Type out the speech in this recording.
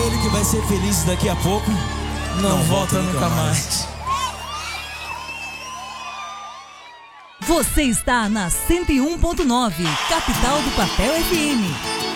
ele que vai ser feliz daqui a pouco não volta nunca mais. Você está na 101.9, Capital do Papel FM.